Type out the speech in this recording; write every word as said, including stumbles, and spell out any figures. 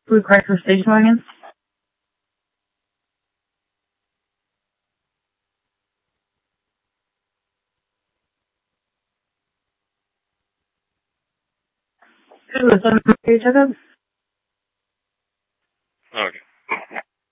Blue Chrysler station wagon. Good, was that your checkup?